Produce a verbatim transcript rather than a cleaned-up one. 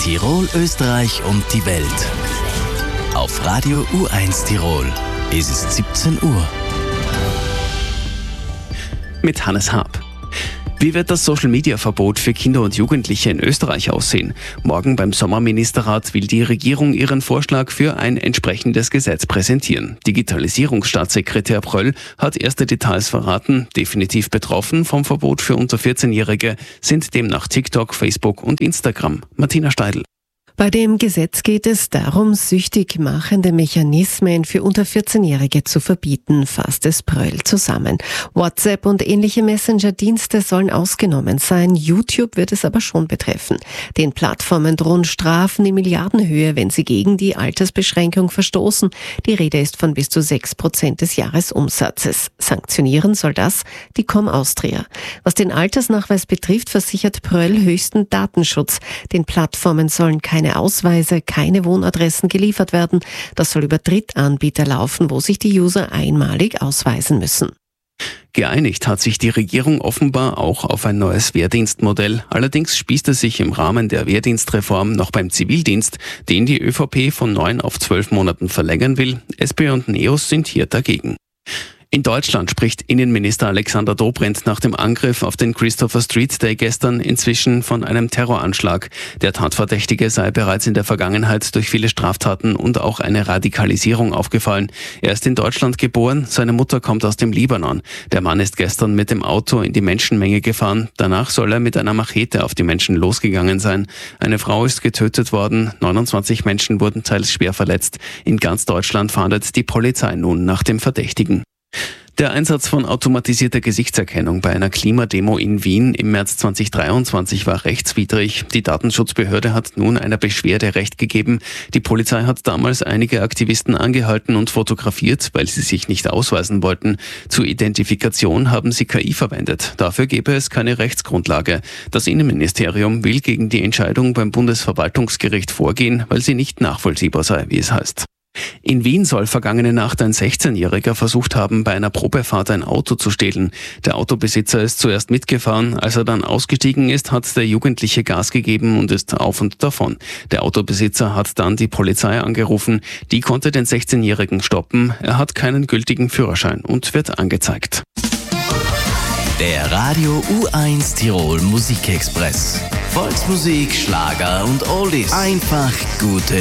Tirol, Österreich und die Welt. Auf Radio U eins Tirol. Es ist siebzehn Uhr. Mit Hannes Haab. Wie wird das Social-Media-Verbot für Kinder und Jugendliche in Österreich aussehen? Morgen beim Sommerministerrat will die Regierung ihren Vorschlag für ein entsprechendes Gesetz präsentieren. Digitalisierungsstaatssekretär Pröll hat erste Details verraten. Definitiv betroffen vom Verbot für unter vierzehn-Jährige sind demnach TikTok, Facebook und Instagram. Martina Steidl. Bei dem Gesetz geht es darum, süchtig machende Mechanismen für unter vierzehn-Jährige zu verbieten, fasst es Pröll zusammen. WhatsApp und ähnliche Messenger-Dienste sollen ausgenommen sein. YouTube wird es aber schon betreffen. Den Plattformen drohen Strafen in Milliardenhöhe, wenn sie gegen die Altersbeschränkung verstoßen. Die Rede ist von bis zu sechs Prozent des Jahresumsatzes. Sanktionieren soll das die Com Austria. Was den Altersnachweis betrifft, versichert Pröll höchsten Datenschutz. Den Plattformen sollen keine Ausweise, keine Wohnadressen geliefert werden. Das soll über Drittanbieter laufen, wo sich die User einmalig ausweisen müssen. Geeinigt hat sich die Regierung offenbar auch auf ein neues Wehrdienstmodell. Allerdings spießt es sich im Rahmen der Wehrdienstreform noch beim Zivildienst, den die ÖVP von neun auf zwölf Monaten verlängern will. SPÖ und NEOS sind hier dagegen. In Deutschland spricht Innenminister Alexander Dobrindt nach dem Angriff auf den Christopher Street Day gestern inzwischen von einem Terroranschlag. Der Tatverdächtige sei bereits in der Vergangenheit durch viele Straftaten und auch eine Radikalisierung aufgefallen. Er ist in Deutschland geboren, seine Mutter kommt aus dem Libanon. Der Mann ist gestern mit dem Auto in die Menschenmenge gefahren. Danach soll er mit einer Machete auf die Menschen losgegangen sein. Eine Frau ist getötet worden, neunundzwanzig Menschen wurden teils schwer verletzt. In ganz Deutschland fahndet die Polizei nun nach dem Verdächtigen. Der Einsatz von automatisierter Gesichtserkennung bei einer Klimademo in Wien im März zweitausenddreiundzwanzig war rechtswidrig. Die Datenschutzbehörde hat nun einer Beschwerde Recht gegeben. Die Polizei hat damals einige Aktivisten angehalten und fotografiert, weil sie sich nicht ausweisen wollten. Zur Identifikation haben sie K I verwendet. Dafür gäbe es keine Rechtsgrundlage. Das Innenministerium will gegen die Entscheidung beim Bundesverwaltungsgericht vorgehen, weil sie nicht nachvollziehbar sei, wie es heißt. In Wien soll vergangene Nacht ein sechzehnjähriger versucht haben, bei einer Probefahrt ein Auto zu stehlen. Der Autobesitzer ist zuerst mitgefahren. Als er dann ausgestiegen ist, hat der Jugendliche Gas gegeben und ist auf und davon. Der Autobesitzer hat dann die Polizei angerufen. Die konnte den sechzehnjährigen stoppen. Er hat keinen gültigen Führerschein und wird angezeigt. Der Radio U eins Tirol Musikexpress. Volksmusik, Schlager und Oldies. Einfach gute